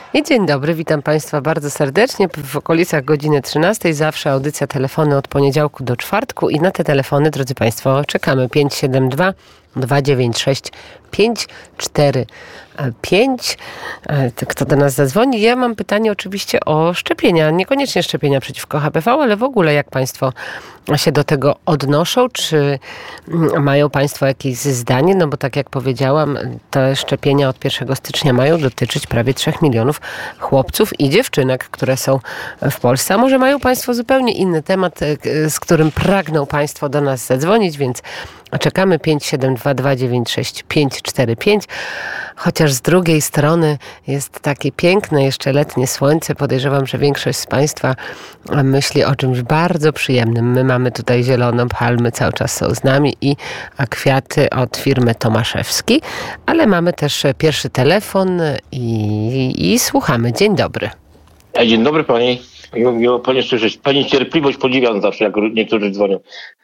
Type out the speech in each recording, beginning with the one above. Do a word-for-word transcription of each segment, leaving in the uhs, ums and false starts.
I dzień dobry, witam Państwa bardzo serdecznie. W okolicach godziny trzynastej zawsze audycja telefony od poniedziałku do czwartku i na te telefony, drodzy Państwo, czekamy. pięć siedem dwa, dwa dziewięć sześć, pięć cztery pięć. Kto do nas zadzwoni? Ja mam pytanie oczywiście o szczepienia. Niekoniecznie szczepienia przeciwko H P V, ale w ogóle jak Państwo się do tego odnoszą? Czy mają Państwo jakieś zdanie? No bo tak jak powiedziałam, te szczepienia od pierwszego stycznia mają dotyczyć prawie trzech milionów chłopców i dziewczynek, które są w Polsce. A może mają Państwo zupełnie inny temat, z którym pragną Państwo do nas zadzwonić, więc czekamy. Pięć siedem dwa, dwa dziewięć sześć, pięć cztery pięć. Chociaż z drugiej strony jest takie piękne jeszcze letnie słońce. Podejrzewam, że większość z Państwa myśli o czymś bardzo przyjemnym. My mamy tutaj zieloną, palmy cały czas są z nami i kwiaty od firmy Tomaszewski, ale mamy też pierwszy telefon i, i słuchamy. Dzień dobry. Dzień dobry Pani. Miło, miło Pani słyszeć. Pani cierpliwość podziwiam zawsze, jak niektórzy dzwonią.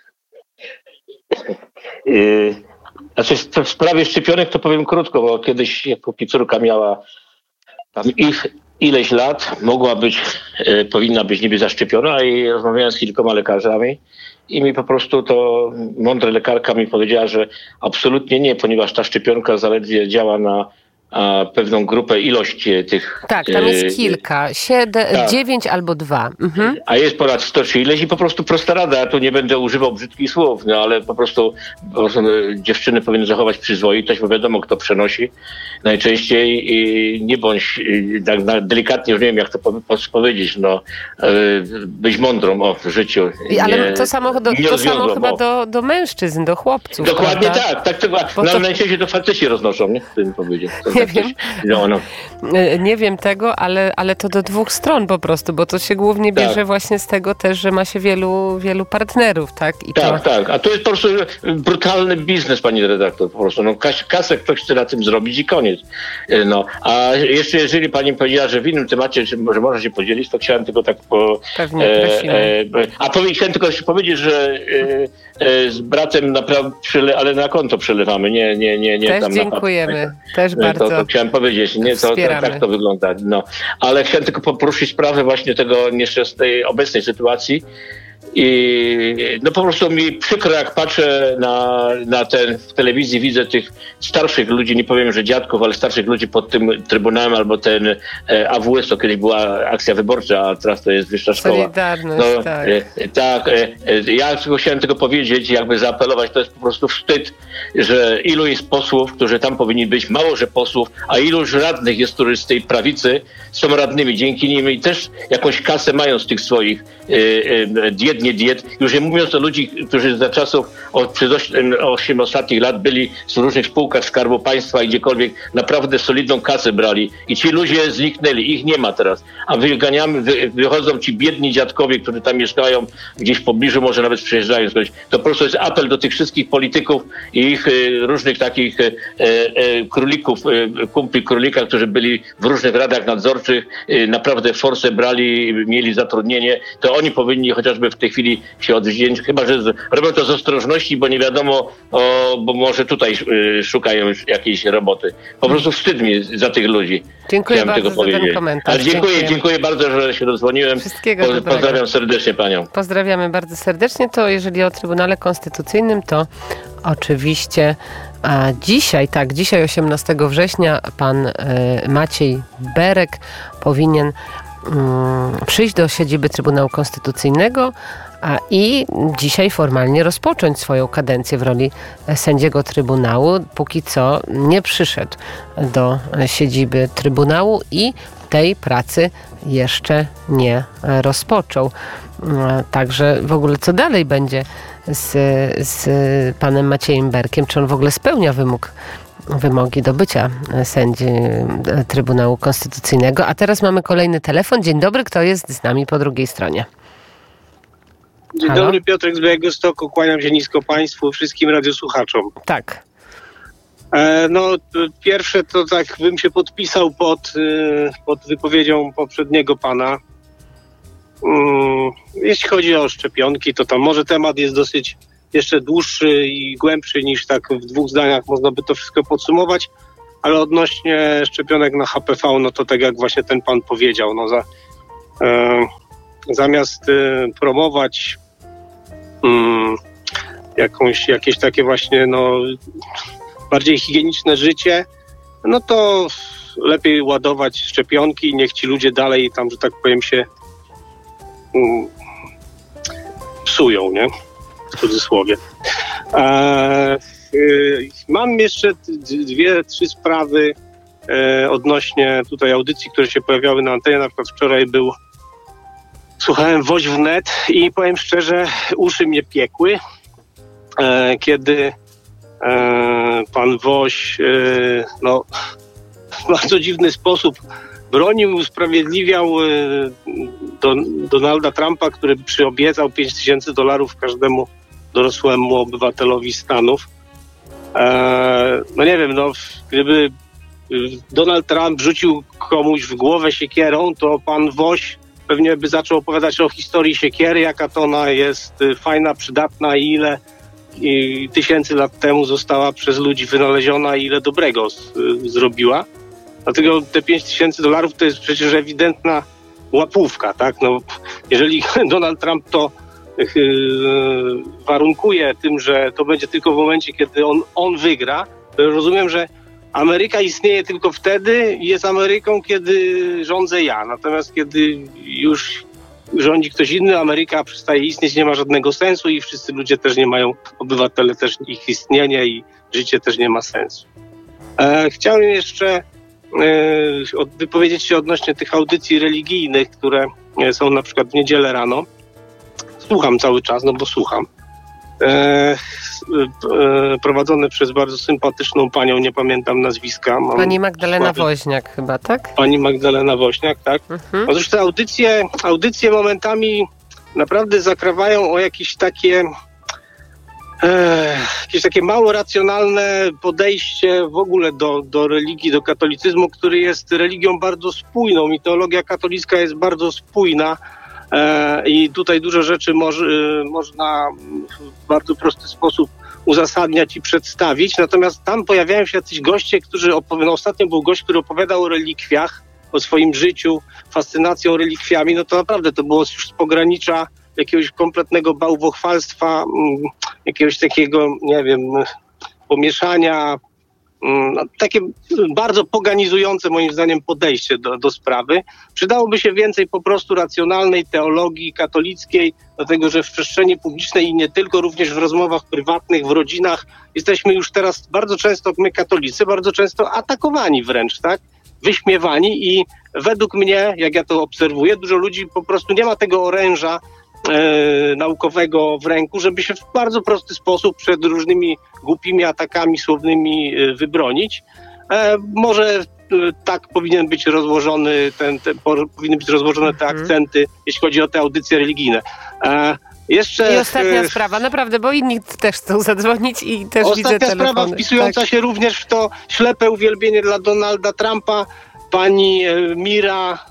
Yy, znaczy w sprawie szczepionek to powiem krótko, bo kiedyś jak córka miała tam ich ileś lat, mogła być, yy, powinna być niby zaszczepiona i rozmawiałem z kilkoma lekarzami i mi po prostu to mądra lekarka mi powiedziała, że absolutnie nie, ponieważ ta szczepionka zaledwie działa na a pewną grupę, ilość tych... Tak, tam jest kilka, siedem, tak. dziewięć albo dwa. Mhm. A jest ponad sto czy ileś i po prostu prosta rada, ja tu nie będę używał brzydkich słów, no ale po prostu, po prostu dziewczyny powinny zachować przyzwoitość, bo wiadomo kto przenosi najczęściej i nie bądź, tak delikatnie, już nie wiem jak to powiedzieć, no być mądrą o, w życiu. Nie, ale to samo, do, to samo chyba do, do mężczyzn, do chłopców. Dokładnie prawda? tak, tak tego, no, to... najczęściej to faceci roznoszą, nie? Tym powiedzieć. Nie wiem. No, no. Nie wiem tego, ale, ale to do dwóch stron po prostu, bo to się głównie bierze tak. właśnie z tego też, że ma się wielu, wielu partnerów, tak? I tak, to... tak. A to jest po prostu brutalny biznes, pani redaktor, po prostu. No, kasę ktoś chce na tym zrobić i koniec. No. A jeszcze jeżeli pani powiedziała, że w innym temacie, że można się podzielić, to chciałem tylko tak po... Pewnie, prosimy. E, e, a powie, chciałem tylko jeszcze powiedzieć, że e, e, z bratem naprawdę, przyle, ale na konto przelewamy, nie, nie, nie, nie też tam dziękujemy. Na też bardzo. To, to chciałem powiedzieć, nie, to, to, tak to wygląda. No. Ale chciałem tylko poruszyć sprawę właśnie tego nieszczęsnej obecnej sytuacji. I no po prostu mi przykro, jak patrzę na, na ten, w telewizji widzę tych starszych ludzi, nie powiem, że dziadków, ale starszych ludzi pod tym Trybunałem albo ten e, A W S, to kiedyś była akcja wyborcza, a teraz to jest wyższa szkoła. Solidarność, no, tak. E, tak, e, e, ja tylko chciałem tylko powiedzieć, jakby zaapelować, to jest po prostu wstyd, że ilu jest posłów, którzy tam powinni być, mało, że posłów, a iluż radnych jest, którzy z tej prawicy są radnymi, dzięki nim i też jakąś kasę mają z tych swoich e, e, diet, nie diet. Już nie mówiąc o ludzi, którzy za czasów od, przez osiem ostatnich lat byli w różnych spółkach Skarbu Państwa i gdziekolwiek naprawdę solidną kasę brali i ci ludzie zniknęli, ich nie ma teraz. A wyganiamy, wy, wychodzą ci biedni dziadkowie, którzy tam mieszkają gdzieś w pobliżu, może nawet przyjeżdżają. To po prostu jest apel do tych wszystkich polityków i ich y, różnych takich y, y, królików, y, kumpli królika, którzy byli w różnych radach nadzorczych, y, naprawdę forsę brali, mieli zatrudnienie, to oni powinni chociażby w tej chwili się odwdzięczyć, chyba że z, robią to z ostrożności, bo nie wiadomo, o, bo może tutaj y, szukają jakiejś roboty. Po prostu wstyd mi za tych ludzi. Dziękuję Chciałem bardzo tego za powiedzieć. ten komentarz. Ale dziękuję, dziękuję, dziękuję bardzo, że się dozwoniłem. Wszystkiego po, dobrego. Pozdrawiam serdecznie panią. Pozdrawiamy bardzo serdecznie. To jeżeli o Trybunale Konstytucyjnym, to oczywiście a dzisiaj, tak, dzisiaj osiemnastego września pan y, Maciej Berek powinien y, przyjść do siedziby Trybunału Konstytucyjnego a, i dzisiaj formalnie rozpocząć swoją kadencję w roli sędziego Trybunału. Póki co nie przyszedł do siedziby Trybunału i tej pracy jeszcze nie rozpoczął. Także w ogóle co dalej będzie z, z panem Maciejem Berkiem? Czy on w ogóle spełnia wymóg, wymogi do bycia sędzi Trybunału Konstytucyjnego? A teraz mamy kolejny telefon. Dzień dobry, kto jest z nami po drugiej stronie? Dzień Halo? dobry, Piotrek z Białegostoku. Kłaniam się nisko państwu, wszystkim radiosłuchaczom. Tak. E, no, pierwsze to tak bym się podpisał pod, pod wypowiedzią poprzedniego pana. Um, jeśli chodzi o szczepionki, to tam może temat jest dosyć jeszcze dłuższy i głębszy niż tak w dwóch zdaniach można by to wszystko podsumować, ale odnośnie szczepionek na H P V, no to tak jak właśnie ten pan powiedział, no za, e, zamiast e, promować mm, jakąś, jakieś takie właśnie no bardziej higieniczne życie, no to lepiej ładować szczepionki i niech ci ludzie dalej tam, że tak powiem, się um, psują, nie? W cudzysłowie. E, y, mam jeszcze dwie, trzy sprawy e, odnośnie tutaj audycji, które się pojawiały na antenie. Na przykład wczoraj był, słuchałem Woź wnet i powiem szczerze, uszy mnie piekły, e, kiedy e, pan Woź e, no w bardzo dziwny sposób bronił i usprawiedliwiał e, Don, Donalda Trumpa, który przyobiecał pięć tysięcy dolarów każdemu dorosłemu obywatelowi Stanów. E, no nie wiem, no gdyby Donald Trump rzucił komuś w głowę siekierą, to pan Woś pewnie by zaczął opowiadać o historii siekiery, jaka to ona jest fajna, przydatna i ile i tysięcy lat temu została przez ludzi wynaleziona i ile dobrego z, zrobiła. Dlatego te pięć tysięcy dolarów to jest przecież ewidentna łapówka, tak? No, jeżeli Donald Trump to yy, warunkuje tym, że to będzie tylko w momencie, kiedy on, on wygra, to rozumiem, że Ameryka istnieje tylko wtedy i jest Ameryką, kiedy rządzę ja. Natomiast kiedy już rządzi ktoś inny, Ameryka przestaje istnieć, nie ma żadnego sensu i wszyscy ludzie też nie mają, obywatele też, ich istnienie i życie też nie ma sensu. E, chciałem jeszcze e, wypowiedzieć się odnośnie tych audycji religijnych, które są na przykład w niedzielę rano. Słucham cały czas, no bo słucham. E, e, prowadzone przez bardzo sympatyczną panią, nie pamiętam nazwiska. Mam Pani Magdalena słaby... Woźniak chyba, tak? Pani Magdalena Woźniak, tak. Mhm. Otóż te audycje, audycje momentami naprawdę zakrawają o jakieś takie e, jakieś takie mało racjonalne podejście w ogóle do, do religii, do katolicyzmu, który jest religią bardzo spójną. I teologia katolicka jest bardzo spójna. I tutaj dużo rzeczy moż, można w bardzo prosty sposób uzasadniać i przedstawić. Natomiast tam pojawiają się jacyś goście, którzy opowi- no ostatnio był gość, który opowiadał o relikwiach, o swoim życiu, fascynacją relikwiami. No to naprawdę to było już z pogranicza jakiegoś kompletnego bałwochwalstwa, jakiegoś takiego, nie wiem, pomieszania. No, takie bardzo poganizujące moim zdaniem podejście do, do sprawy. Przydałoby się więcej po prostu racjonalnej teologii katolickiej, dlatego że w przestrzeni publicznej i nie tylko, również w rozmowach prywatnych, w rodzinach jesteśmy już teraz bardzo często, my katolicy, bardzo często atakowani wręcz, tak? Wyśmiewani i według mnie, jak ja to obserwuję, dużo ludzi po prostu nie ma tego oręża E, naukowego w ręku, żeby się w bardzo prosty sposób przed różnymi głupimi atakami słownymi e, wybronić. E, może e, tak powinien być rozłożony ten, te, po, powinny być rozłożone te mhm. akcenty, jeśli chodzi o te audycje religijne. E, jeszcze, I ostatnia e, sprawa, naprawdę, bo inni też chcą zadzwonić i też ostatnia widzę telefony. sprawa wpisująca tak. się również w to ślepe uwielbienie dla Donalda Trumpa, pani e, Mira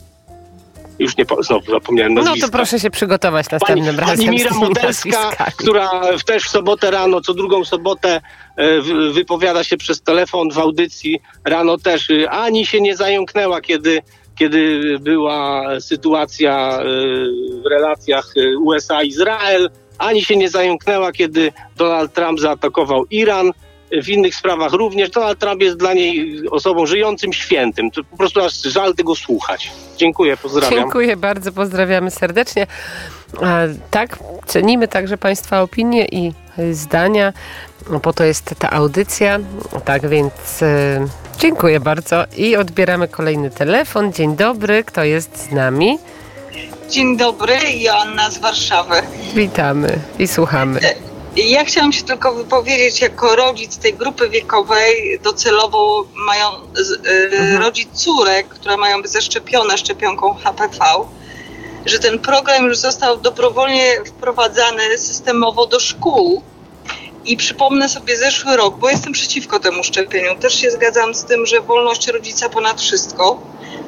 Już nie, znowu zapomniałem nazwiska. No to proszę się przygotować następnym pani, razem. Pani Mira Modelska, która też w sobotę rano, co drugą sobotę wypowiada się przez telefon w audycji. Rano też ani się nie zająknęła, kiedy, kiedy była sytuacja w relacjach U S A-Izrael. Ani się nie zająknęła, kiedy Donald Trump zaatakował Iran. W innych sprawach również. Donald Trump jest dla niej osobą żyjącym świętym. To po prostu aż żal tego słuchać. Dziękuję, pozdrawiam. Dziękuję bardzo, pozdrawiamy serdecznie. A, tak, cenimy także Państwa opinie i zdania. Po to jest ta audycja. Tak więc e, dziękuję bardzo i odbieramy kolejny telefon. Dzień dobry, kto jest z nami? Dzień dobry, Joanna z Warszawy. Witamy i słuchamy. Ja chciałam się tylko wypowiedzieć jako rodzic tej grupy wiekowej, docelowo mają mhm. rodzic córek, które mają być zaszczepione szczepionką H P V, że ten program już został dobrowolnie wprowadzany systemowo do szkół. I przypomnę sobie zeszły rok, bo jestem przeciwko temu szczepieniu. Też się zgadzam z tym, że wolność rodzica ponad wszystko.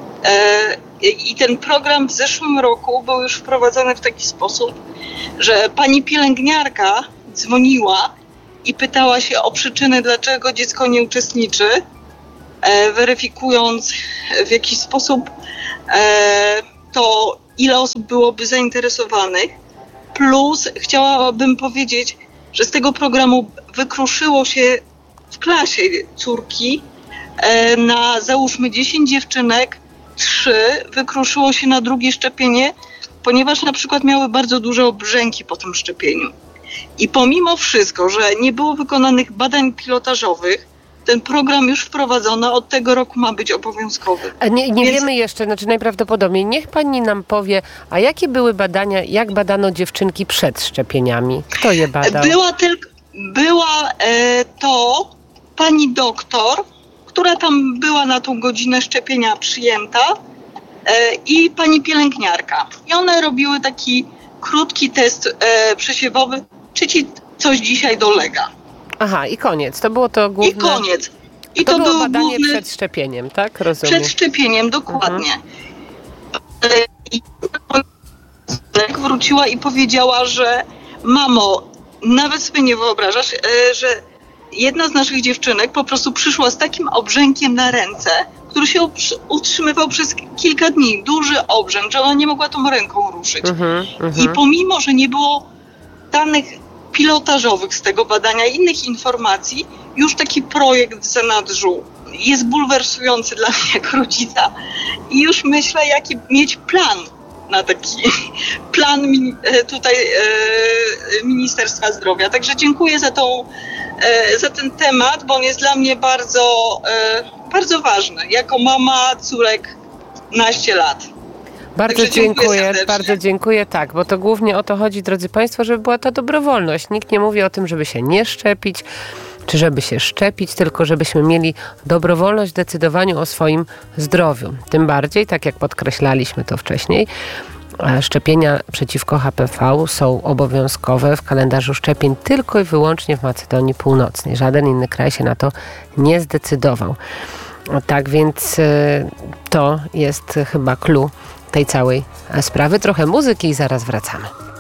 I ten program w zeszłym roku był już wprowadzony w taki sposób, że pani pielęgniarka dzwoniła i pytała się o przyczyny, dlaczego dziecko nie uczestniczy. e, weryfikując w jakiś sposób e, to, ile osób byłoby zainteresowanych. Plus chciałabym powiedzieć, że z tego programu wykruszyło się w klasie córki e, na załóżmy dziesięć dziewczynek, trzy wykruszyło się na drugie szczepienie, ponieważ na przykład miały bardzo duże obrzęki po tym szczepieniu. I pomimo wszystko, że nie było wykonanych badań pilotażowych, ten program już wprowadzono, od tego roku ma być obowiązkowy. A nie nie Więc... wiemy jeszcze, znaczy najprawdopodobniej, niech pani nam powie, a jakie były badania, jak badano dziewczynki przed szczepieniami? Kto je badał? Była, tylko, była e, to pani doktor, która tam była na tą godzinę szczepienia przyjęta e, i pani pielęgniarka. I one robiły taki krótki test e, przesiewowy, czy ci coś dzisiaj dolega. Aha, i koniec. To było to główne... I koniec. I to, to, było było badanie główne... przed szczepieniem, tak? Rozumiem. Przed szczepieniem, dokładnie. Mhm. I wróciła i powiedziała, że mamo, nawet sobie nie wyobrażasz, że jedna z naszych dziewczynek po prostu przyszła z takim obrzękiem na ręce, który się utrzymywał przez kilka dni. Duży obrzęk, że ona nie mogła tą ręką ruszyć. Mhm, I pomimo, że nie było danych pilotażowych z tego badania, innych informacji, już taki projekt w zanadrzu jest bulwersujący dla mnie jako rodzica. I już myślę, jaki mieć plan na taki plan tutaj Ministerstwa Zdrowia. Także dziękuję za, tą, za ten temat, bo on jest dla mnie bardzo, bardzo ważny. Jako mama córek naście lat. Bardzo Także dziękuję, dziękuję bardzo dziękuję, tak, bo to głównie o to chodzi, drodzy Państwo, żeby była ta dobrowolność. Nikt nie mówi o tym, żeby się nie szczepić, czy żeby się szczepić, tylko żebyśmy mieli dobrowolność w decydowaniu o swoim zdrowiu. Tym bardziej, tak jak podkreślaliśmy to wcześniej, szczepienia przeciwko H P V są obowiązkowe w kalendarzu szczepień tylko i wyłącznie w Macedonii Północnej. Żaden inny kraj się na to nie zdecydował. Tak więc to jest chyba clou tej całej sprawy. Trochę muzyki i zaraz wracamy.